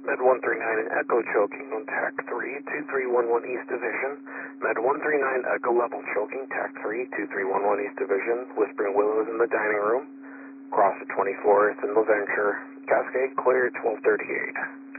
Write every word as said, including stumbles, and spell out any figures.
Med one three nine Echo choking on TAC three, two three one one East Division. Med one three nine Echo level choking, TAC three, two three one one East Division. Whispering Willows in the dining room. Cross the twenty-fourth and LaVenture. Cascade clear, twelve thirty-eight.